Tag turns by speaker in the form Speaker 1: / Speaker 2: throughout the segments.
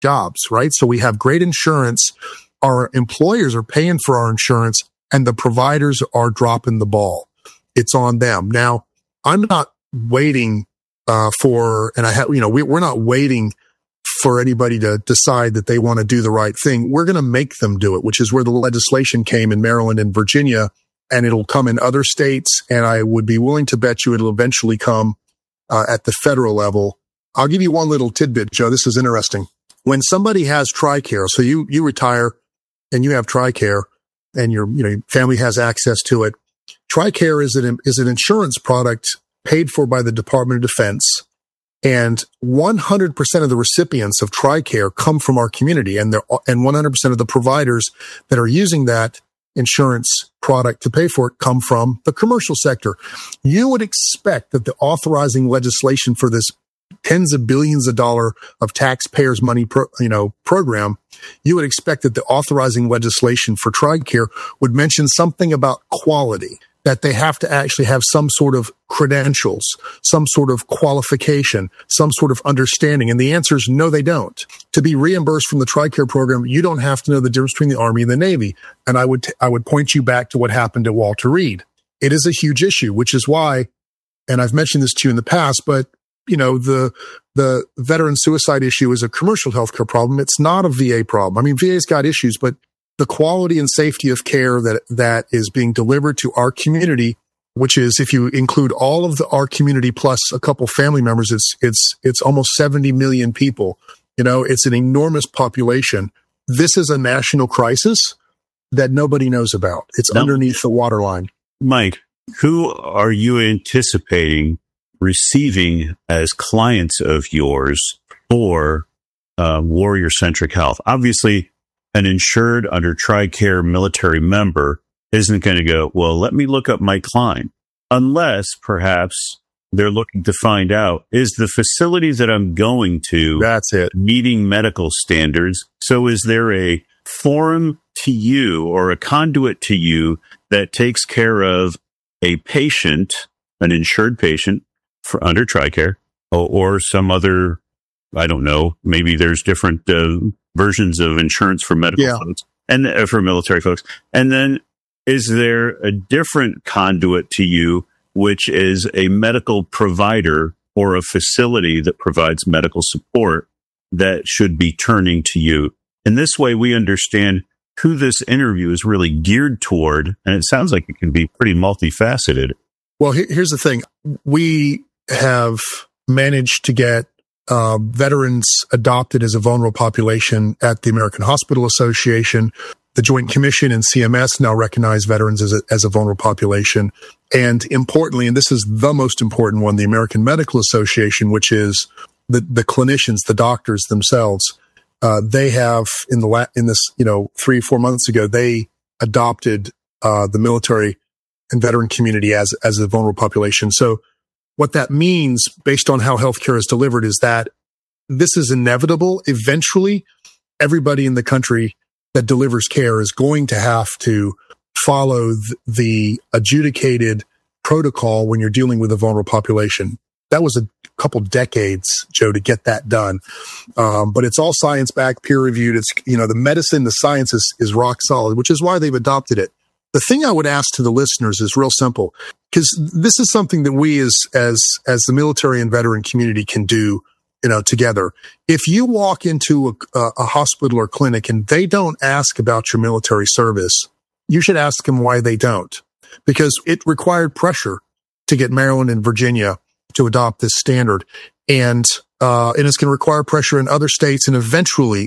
Speaker 1: jobs, right? So we have great insurance. Our employers are paying for our insurance and the providers are dropping the ball. It's on them. Now, I'm not waiting we're not waiting for anybody to decide that they want to do the right thing. We're going to make them do it, which is where the legislation came in Maryland and Virginia, and it'll come in other states. And I would be willing to bet you it'll eventually come at the federal level. I'll give you one little tidbit, Joe. This is interesting. When somebody has TRICARE, so you retire and you have TRICARE and your family has access to it. TRICARE is an insurance product paid for by the Department of Defense, and 100% of the recipients of TRICARE come from our community, and 100% of the providers that are using that insurance product to pay for it come from the commercial sector. You would expect that the authorizing legislation for this tens of billions of dollars of taxpayers' money program, you would expect that the authorizing legislation for TRICARE would mention something about quality, that they have to actually have some sort of credentials, some sort of qualification, some sort of understanding. And the answer is no, they don't. To be reimbursed from the TRICARE program, you don't have to know the difference between the Army and the Navy. And I would point you back to what happened at Walter Reed. It is a huge issue, which is why, and I've mentioned this to you in the past, but the veteran suicide issue is a commercial healthcare problem. It's not a VA problem. I mean, VA's got issues, but the quality and safety of care that is being delivered to our community, which is, if you include all of our community plus a couple family members, it's almost 70 million people. It's an enormous population. This is a national crisis that nobody knows about. It's underneath the waterline.
Speaker 2: Mike, who are you anticipating receiving as clients of yours for Warrior Centric Health? Obviously, an insured under TRICARE military member isn't going to go, well, let me look up Mike Klein, unless perhaps they're looking to find out, is the facility that I'm going to meeting medical standards? So is there a forum to you or a conduit to you that takes care of a patient, an insured patient for under TRICARE, or some other, I don't know, maybe there's different versions of insurance for medical folks and for military folks. And then is there a different conduit to you, which is a medical provider or a facility that provides medical support that should be turning to you? In this way, we understand who this interview is really geared toward. And it sounds like it can be pretty multifaceted.
Speaker 1: Well, here's the thing. We have managed to get veterans adopted as a vulnerable population at the American Hospital Association. The Joint Commission and CMS now recognize veterans as a vulnerable population. And importantly, and this is the most important one, the American Medical Association, which is the clinicians, the doctors themselves, they have in this 3 or 4 months ago, they adopted the military and veteran community as a vulnerable population. So what that means, based on how healthcare is delivered, is that this is inevitable. Eventually, everybody in the country that delivers care is going to have to follow the adjudicated protocol when you're dealing with a vulnerable population. That was a couple decades, Joe, to get that done. But it's all science-backed, peer-reviewed. It's, the medicine, the science is rock solid, which is why they've adopted it. The thing I would ask to the listeners is real simple, because this is something that we as the military and veteran community can do, together. If you walk into a hospital or clinic and they don't ask about your military service, you should ask them why they don't, because it required pressure to get Maryland and Virginia to adopt this standard. And it's going to require pressure in other states. And eventually,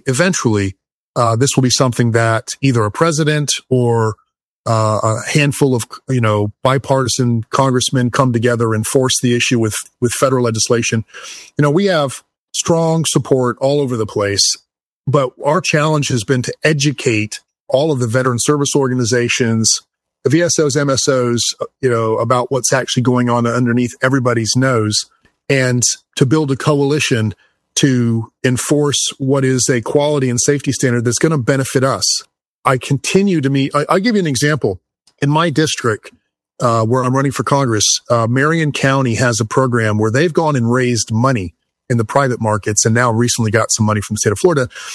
Speaker 1: this will be something that either a president or a handful of, bipartisan congressmen come together and force the issue with federal legislation. We have strong support all over the place, but our challenge has been to educate all of the veteran service organizations, the VSOs, MSOs, about what's actually going on underneath everybody's nose, and to build a coalition to enforce what is a quality and safety standard that's going to benefit us. I continue to meet. I'll give you an example. In my district, where I'm running for Congress, Marion County has a program where they've gone and raised money in the private markets, and now recently got some money from the state of Florida.